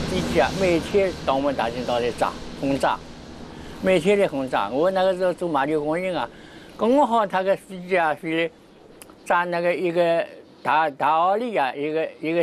飞机啊，每天到我们大金岛来轰炸，每天来轰炸。我那个时候做马蹄工人啊，刚刚好他个飞机啊飞来炸那个一个大奥利啊，一个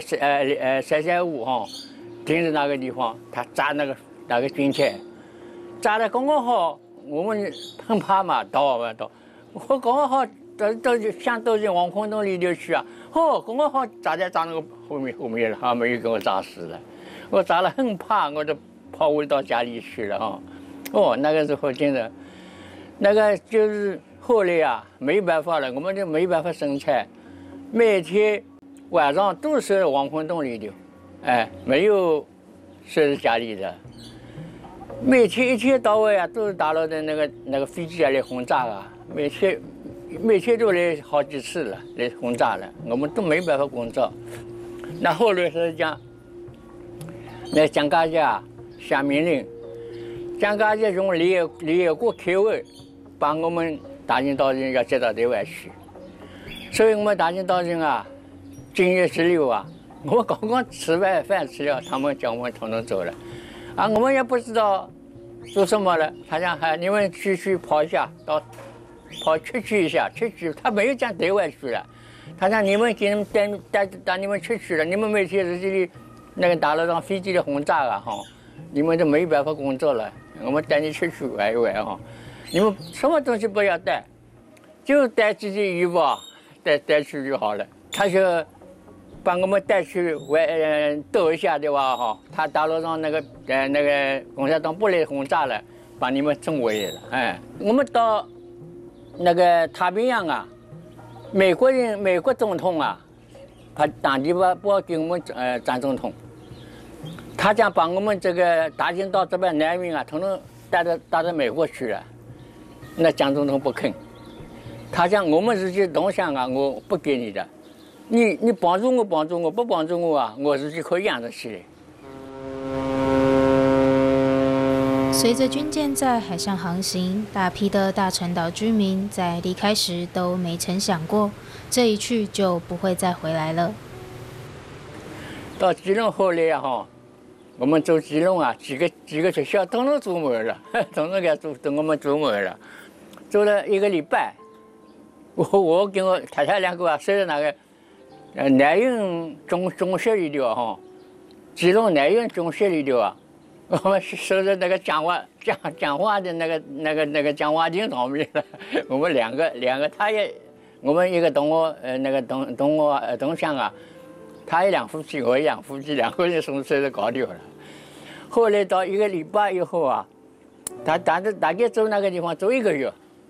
335哈，停在那个地方，他炸那个军舰，炸的刚刚好，我们很怕嘛，逃。我刚刚好想到进防空洞里头去啊，刚刚好炸那个后面了，还没有给我炸死了。我炸了很怕，我就跑回到家里去了哈。那个时候真的，那个就是后来啊，没办法了，我们就没办法生产，每天晚上都睡在防空洞里头，没有睡在家里的。每天一天到晚啊，都是大陆的那个飞机啊来轰炸啊，每天都来好几次了，来轰炸了，我们都没办法工作。那后来是讲，那蒋介石啊下命令，蒋介石用联合国开会，把我们大金岛人要接到台湾去。所以我们大金岛人啊，9月16啊，我们刚刚吃完饭吃了，他们叫我们统统走了。我们也不知道做什么了。他讲你们去跑一下，跑去一下，他没有讲台湾去了。他讲你们给你们带你们去了，你们每天在这里那个大陆上飞机的轰炸啊哈，你们就没办法工作了。我们带你去玩一玩哈，你们什么东西不要带，就带几件衣服啊，带去就好了。他就把我们带去逗一下，对吧？哈，他大陆上那个共产党不来轰炸了，把你们送回来了。我们到那个太平洋啊，美国总统啊，他当地不给我们张总统，他想把我们这个大金岛这边难民啊，统统带到美国去了。那蒋总统不肯，他讲我们自己东乡啊，我不给你的。你帮助我，不帮助我啊，我自己可以养得起来。 随着军舰在海上航行，大批的大陈岛居民在离开时都没曾想过，这一去就不会再回来了。 到基隆后来啊，我们走基隆啊，几个学校统统做满了，统统给我们做满了，做了1个礼拜。我跟我太太2个啊，睡在那个南运中学里头哈，基隆南运中学里头啊，我们守在那个讲话的那个讲话亭上面了。我们两个，我们一个同学那个同乡啊，他也2夫妻，我也2夫妻，2个人送睡在高头了。后来到1个礼拜以后啊，他大概走那个地方走1个月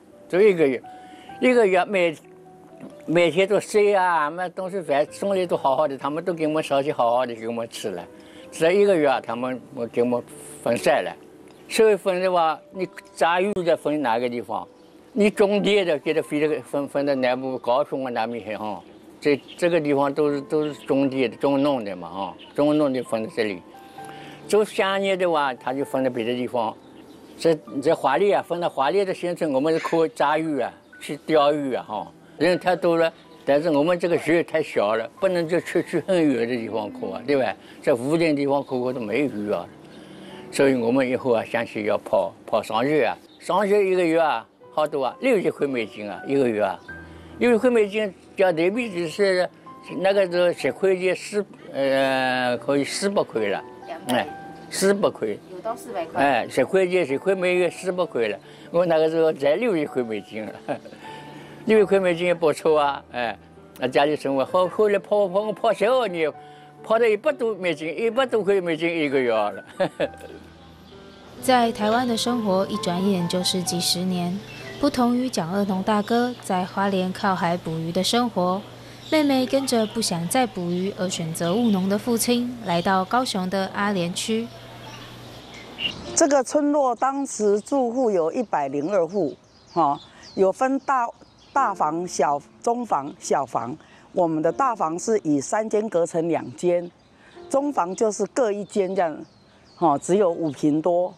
，1个月每天都水啊，什么东西饭送来都好好的，他们都给我们烧起好好的给我们吃了。吃了1个月啊，他们给我们分散了。所以分的话，你炸鱼的分哪个地方？你种地的给它分到南部高雄啊那边去哈。这个地方都是种地的、种农的嘛哈，种农的分在这里。走乡野的话，他就分到别的地方。这华丽啊，分到华丽的县城，我们是可以炸鱼啊，去钓鱼啊哈。人太多了，但是我们这个鱼太小了，不能就去很远的地方捕啊，对吧？在附近地方捕都没鱼啊，所以我们以后啊，想起要跑上学啊，上学1个月啊，好多啊，60块美金啊，1个月啊，60块美金叫台币就是那个时候10块钱可以400块了，400块， 有到400块， 10块美元400块了，我那个时候才60块美金了。60块美金也不错啊，家里生活后来跑小年，跑到100多美金，100多块美金1个月了。 在台湾的生活一转眼就是几10年，不同于蒋二农大哥在花莲靠海捕鱼的生活，妹妹跟着不想再捕鱼而选择务农的父亲，来到高雄的阿莲区。 这个村落当时住户有102户，有分大房、中房、小房。我们的大房是以3间隔成2间，中房就是各1间这样，只有5坪多。